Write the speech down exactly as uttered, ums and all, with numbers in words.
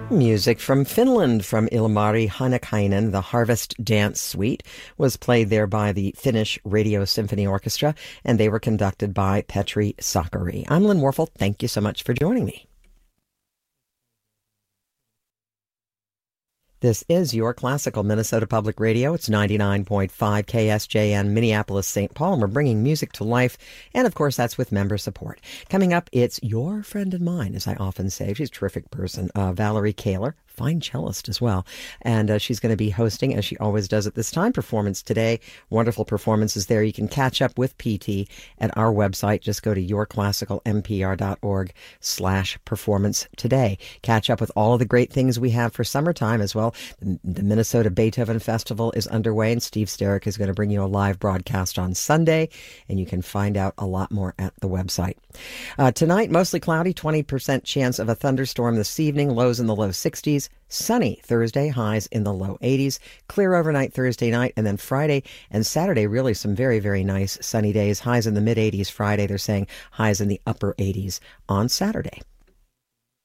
Music from Finland from Ilmari Hanakainen. The Harvest Dance Suite was played there by the Finnish Radio Symphony Orchestra, and they were conducted by Petri Sakari. I'm Lynn Warfel. Thank you so much for joining me. This is your classical Minnesota Public Radio. It's ninety-nine point five K S J N, Minneapolis, Saint Paul, and we're bringing music to life. And, of course, that's with member support. Coming up, it's your friend and mine, as I often say. She's a terrific person, uh, Valerie Kaler, fine cellist as well. And uh, she's going to be hosting, as she always does at this time, Performance Today. Wonderful performances there. You can catch up with P T at our website. Just go to yourclassicalmpr.org slash performance today. Catch up with all of the great things we have for summertime as well. The Minnesota Beethoven Festival is underway, and Steve Sterick is going to bring you a live broadcast on Sunday, and you can find out a lot more at the website. Uh, tonight, mostly cloudy, twenty percent chance of a thunderstorm this evening, lows in the low sixties. Sunny Thursday, highs in the low eighties. Clear overnight Thursday night, and then Friday and Saturday, really some very, very nice sunny days. Highs in the mid eighties Friday. They're saying highs in the upper eighties on Saturday.